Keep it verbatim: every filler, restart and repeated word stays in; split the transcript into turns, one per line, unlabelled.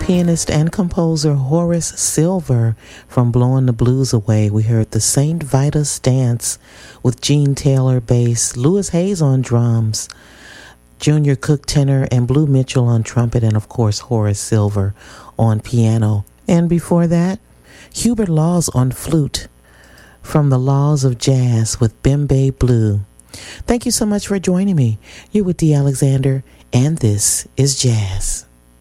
pianist and composer Horace Silver from Blowing the Blues Away. We heard the Saint Vitus Dance with Gene Taylor bass, Louis Hayes on drums, Junior Cook tenor, and Blue Mitchell on trumpet, and of course Horace Silver on piano. And before that, Hubert Laws on flute from the Laws of Jazz with Bembe Blue. Thank you so much for joining me. You're with Dee Alexander, and this is Jazz.